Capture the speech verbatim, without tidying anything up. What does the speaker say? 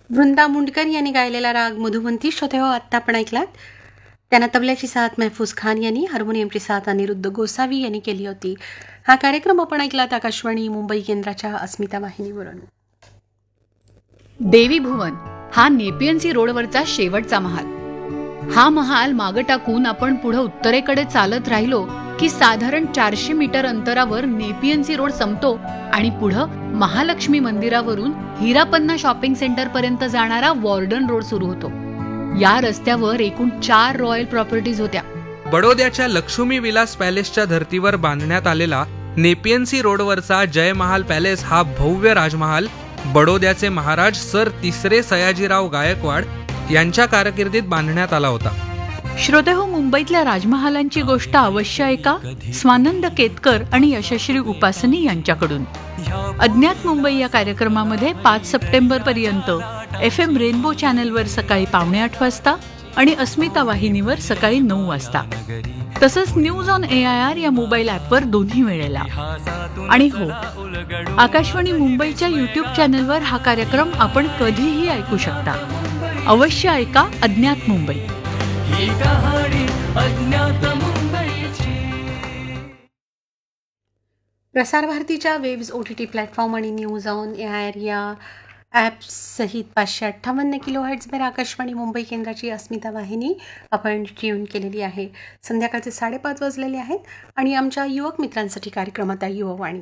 वृंदा मुंडकर यांनी गायलेला राग मधुवंती श्रोते हो आत्ता आपण ऐकलात. त्यांना तबल्याची साथ महफूज खान यांनी, हार्मोनियमची साथ अनिरुद्ध गोसावी यांनी केली होती. हा कार्यक्रम आपण ऐकलात आकाशवाणी मुंबई केंद्राच्या अस्मिता वाहिनीवरून. देवी भुवन हा नेपियन्सी रोडवरचा शेवटचा महाल. हा महाल मागं टाकून आपण पुढे उत्तरेकडे चालत राहिलो की साधारण चारशे मीटर अंतरावर नेपियन्सी रोड संपतो आणि पुढं महालक्ष्मी मंदिरावरून हिरापन्ना शॉपिंग सेंटर पर्यंत जाणारा वॉर्डन रोड सुरू होतो. या रस्त्यावर एकूण चार रॉयल प्रॉपर्टीज होत्या. बडोद्याच्या लक्ष्मी विलास पॅलेसच्या धर्तीवर बांधण्यात आलेला नेपियन्सी रोडवरचा जय महाल पॅलेस हा भव्य राजमहाल बडोद्याचे महाराज सर तिसरे सयाजीराव गायकवाड यांच्या कारकिर्दीत बांधण्यात आला होता. श्रोते हो, मुंबईतल्या राजमहालांची गोष्ट अवश्य ऐका स्वानंद केतकर आणि यशश्री उपासनी यांच्याकडून. अज्ञात मुंबई या कार्यक्रमामध्ये पाच सप्टेंबर पर्यंत एफ एम रेनबो चॅनलवर सकाळी पावणे आठ वाजता आणि अस्मिता वाहिनीवर सकाळी नऊ वाजता, तसंच news on A I R या मोबाईल ॲपवर दोन्ही वेळेला. आणि हो, आकाशवाणी मुंबईच्या युट्यूब चॅनलवर हा कार्यक्रम आपण कधीही ऐकू शकता. अवश्य ऐका अज्ञात मुंबई. प्रसार भारतीच्या webs O T T platform आणि news on A I R या ॲप्ससहित पाचशे अठ्ठावन्न किलो हर्ट्झवर आकाशवाणी मुंबई केंद्राची अस्मिता वाहिनी आपण ट्यून केलेली आहे. संध्याकाळचे साडेपाच वाजलेले आहेत आणि आमच्या युवक मित्रांसाठी कार्यक्रमात आहे युववाणी.